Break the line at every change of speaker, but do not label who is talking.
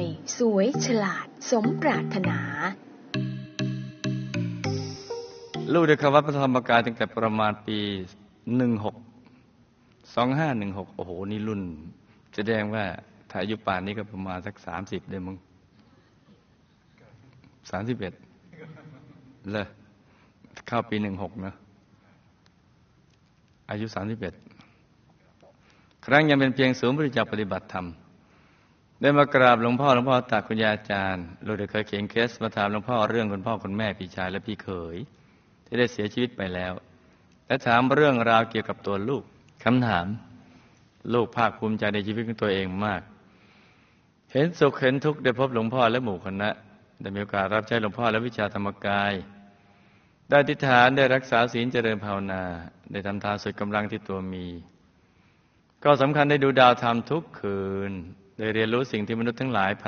สวยฉลาดสมปรารถนา
ลูกได้เข้าวัดพระธรรมกายตั้งแต่ประมาณปี2516โอ้โหนี่รุ่นแสดงว่าถ้าอายุป่านนี้ก็ประมาณสัก30ได้มั้ง31เลยเข้าปี16เนอะอายุ31ครั้งยังเป็นเพียงศูนย์บริจาคปฏิบัติธรรมได้มากราบหลวงพ่อตักคุณยายอาจารย์ลูกได้เคยเขียนเคสมาถามหลวงพ่อเรื่องคุณพ่อคุณแม่พี่ชายและพี่เขยที่ได้เสียชีวิตไปแล้วและถามเรื่องราวเกี่ยวกับตัวลูกคำถามลูกภาคภูมิใจในชีวิตของตัวเองมากเห็นสุขเห็นทุกข์ได้พบหลวงพ่อและหมู่คณะได้มีโอกาสรับใช้หลวงพ่อและวิชาธรรมกายได้อธิษฐานได้รักษาศีลเจริญภาวนาได้ทำทานสุดกำลังที่ตัวมีก็สำคัญได้ดูดาวธรรมทุกคืนได้เรียนรู้สิ่งที่มนุษย์ทั้งหลาย